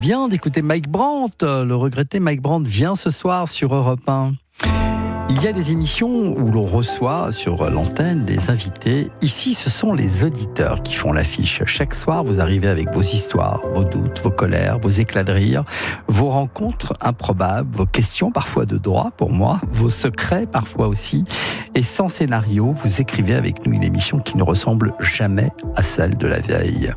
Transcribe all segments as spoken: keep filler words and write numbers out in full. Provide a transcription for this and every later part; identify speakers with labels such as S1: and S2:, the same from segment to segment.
S1: Bien d'écouter Mike Brandt. Le regretté Mike Brandt vient ce soir sur Europe un. Il y a des émissions où l'on reçoit sur l'antenne des invités. Ici, ce sont les auditeurs qui font l'affiche. Chaque soir, vous arrivez avec vos histoires, vos doutes, vos colères, vos éclats de rire, vos rencontres improbables, vos questions parfois de droit pour moi, vos secrets parfois aussi. Et sans scénario, vous écrivez avec nous une émission qui ne ressemble jamais à celle de la veille.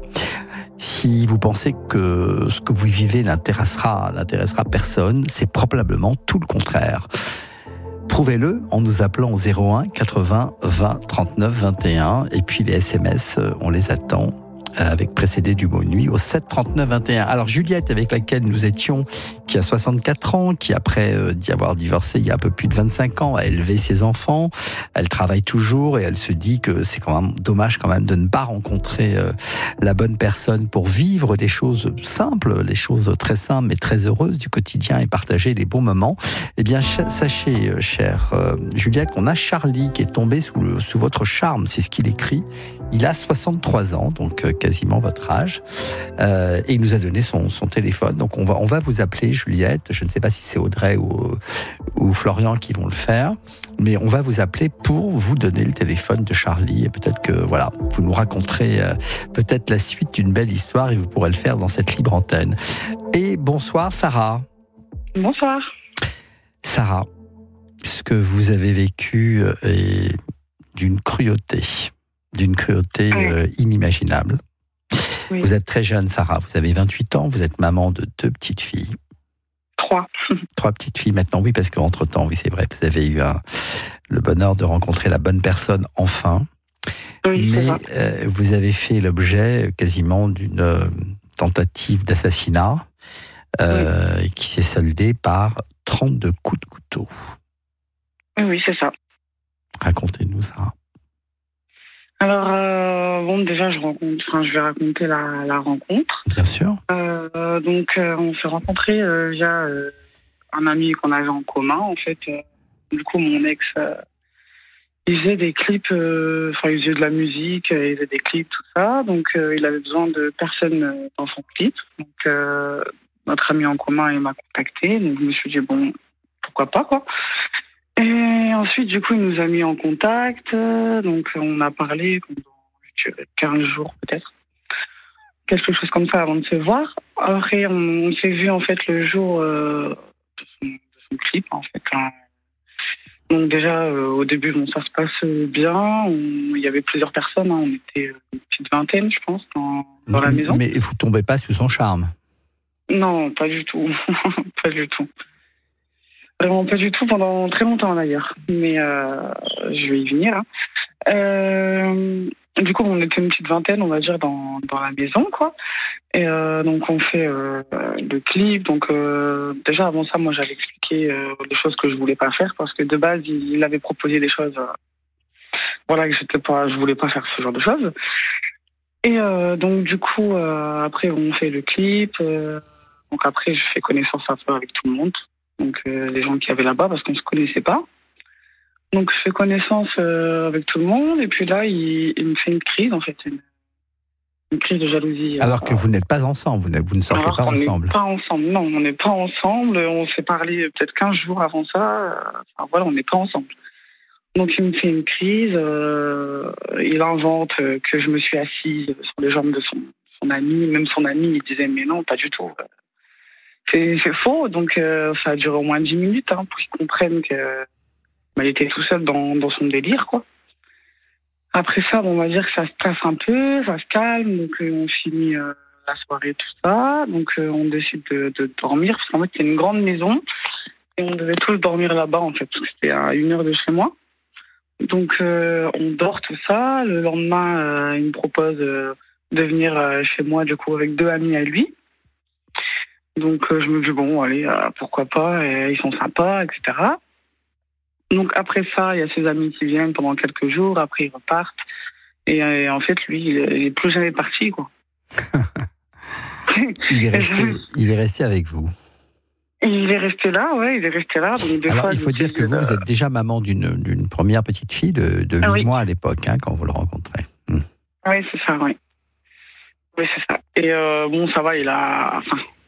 S1: Si vous pensez que ce que vous vivez n'intéressera, n'intéressera personne, c'est probablement tout le contraire. Prouvez-le en nous appelant au zéro un quatre-vingts vingt trente-neuf vingt et un. Et puis les S M S, on les attend avec précédé du mot nuit au sept trente-neuf vingt et un. Alors Juliette, avec laquelle nous étions, qui a soixante-quatre ans, qui après euh, d'y avoir divorcé il y a un peu plus de vingt-cinq ans, a élevé ses enfants, elle travaille toujours et elle se dit que c'est quand même dommage quand même de ne pas rencontrer euh, la bonne personne pour vivre des choses simples, les choses très simples mais très heureuses du quotidien et partager des bons moments. Eh bien, ch- sachez, euh, chère euh, Juliette, qu'on a Charlie qui est tombé sous, le, sous votre charme, c'est ce qu'il écrit. Il a soixante-trois ans, donc euh, quasiment votre âge, euh, et il nous a donné son, son téléphone. Donc on va, on va vous appeler, Juliette. Je ne sais pas si c'est Audrey ou, ou Florian qui vont le faire, mais on va vous appeler pour vous donner le téléphone de Charlie. Et peut-être que voilà, vous nous raconterez euh, peut-être la suite d'une belle histoire et vous pourrez le faire dans cette libre antenne. Et bonsoir, Sarah.
S2: Bonsoir.
S1: Sarah, ce que vous avez vécu est d'une cruauté. d'une cruauté euh, inimaginable. Oui. Vous êtes très jeune, Sarah. Vous avez vingt-huit ans. Vous êtes maman de deux petites filles.
S2: Trois.
S1: Trois petites filles maintenant, oui, parce qu'entre-temps, oui, c'est vrai, vous avez eu un, le bonheur de rencontrer la bonne personne, enfin.
S2: Oui,
S1: mais euh, vous avez fait l'objet quasiment d'une euh, tentative d'assassinat euh, oui. qui s'est soldée par trente-deux coups de couteau.
S2: Oui, c'est ça.
S1: Racontez-nous, Sarah.
S2: Alors, euh, bon, déjà, je, rencontre, enfin, je vais raconter la, la rencontre.
S1: Bien sûr.
S2: Euh, donc, euh, on s'est rencontrés euh, via euh, un ami qu'on avait en commun, en fait. Euh, du coup, mon ex, euh, il faisait des clips, euh, enfin, il faisait de la musique, il faisait des clips, tout ça. Donc, euh, il avait besoin de personnes dans son clip. Donc, euh, notre ami en commun, il m'a contacté. Donc, je me suis dit, bon, pourquoi pas, quoi. Et ensuite, du coup, il nous a mis en contact. Donc, on a parlé pendant quinze jours, peut-être. Quelque chose comme ça avant de se voir. Après, on, on s'est vu, en fait, le jour euh, de, son, de son clip, en fait. Hein. Donc, déjà, euh, au début, bon, ça se passe bien. On, il y avait plusieurs personnes. Hein. On était une petite vingtaine, je pense, dans, dans la maison.
S1: Mais vous tombez pas sous son charme?
S2: Non, pas du tout. Pas du tout. Vraiment pas du tout, pendant très longtemps d'ailleurs. Mais euh, je vais y venir. Hein. Euh, du coup, on était une petite vingtaine, on va dire, dans, dans la maison, quoi. Et euh, donc, on fait euh, le clip. Donc, euh, déjà, avant ça, moi, j'avais expliqué euh, les choses que je voulais pas faire parce que de base, il, il avait proposé des choses. Euh, voilà, que j'étais pas, je voulais pas faire ce genre de choses. Et euh, donc, du coup, euh, après, on fait le clip. Euh, donc, après, je fais connaissance un peu avec tout le monde. Donc, euh, les gens qui avaient là-bas, parce qu'on ne se connaissait pas. Donc, je fais connaissance euh, avec tout le monde. Et puis là, il, il me fait une crise, en fait. Une, une crise de jalousie.
S1: Alors euh, que vous n'êtes pas ensemble, vous, vous ne sortez
S2: alors
S1: pas
S2: on
S1: ensemble.
S2: Pas ensemble. Non, on n'est pas ensemble. On s'est parlé peut-être quinze jours avant ça. Enfin, voilà, on n'est pas ensemble. Donc, il me fait une crise. Euh, il invente que je me suis assise sur les jambes de son, son ami. Même son ami, il disait, mais non, pas du tout. C'est, c'est faux, donc euh, ça a duré au moins dix minutes hein, pour qu'ils comprennent que bah, il était tout seul dans, dans son délire, quoi. Après ça, bon, on va dire que ça se passe un peu, ça se calme, donc euh, on finit euh, la soirée, tout ça. Donc euh, on décide de, de dormir, parce qu'en fait, c'est une grande maison, et on devait tous dormir là-bas, en fait, parce que c'était à une heure de chez moi. Donc euh, on dort, tout ça. Le lendemain, euh, il me propose euh, de venir euh, chez moi, du coup, avec deux amis à lui. Donc, euh, je me dis, bon, allez, euh, pourquoi pas, et ils sont sympas, et cetera. Donc, après ça, il y a ses amis qui viennent pendant quelques jours, après ils repartent. Et, et en fait, lui, il, il est plus jamais parti, quoi.
S1: il, est resté, il est resté avec vous.
S2: Il est resté là, ouais, il est resté là. Donc des
S1: Alors,
S2: fois,
S1: il faut dire que vous, de... vous êtes déjà maman d'une, d'une première petite fille de, de huit ah, oui. mois à l'époque, hein, quand vous le rencontrez. Hum.
S2: Oui, c'est ça, oui. Oui, c'est ça. Et euh, bon, ça va, il a... Enfin,